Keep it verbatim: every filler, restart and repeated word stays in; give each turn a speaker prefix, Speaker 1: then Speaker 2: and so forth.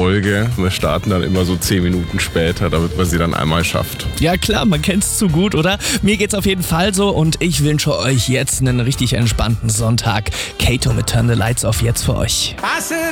Speaker 1: Folge. Wir starten dann immer so zehn Minuten später, damit man sie dann einmal schafft.
Speaker 2: Ja klar, man kennt's zu gut, oder? Mir geht's auf jeden Fall so und ich wünsche euch jetzt einen richtig entspannten Sonntag. Kato mit Turn the Lights Off jetzt für euch.